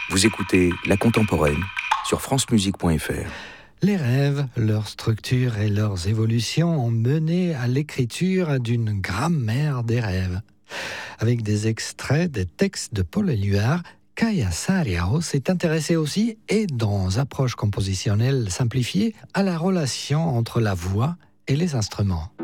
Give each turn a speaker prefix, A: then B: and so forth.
A: Vous écoutez La Contemporaine sur francemusique.fr.
B: Les rêves, leur structure et leurs évolutions ont mené à l'écriture d'une grammaire des rêves. Avec des extraits des textes de Paul Éluard, Kaia Saariaho s'est intéressée aussi, et dans approche compositionnelle simplifiée, à la relation entre la voix et les instruments.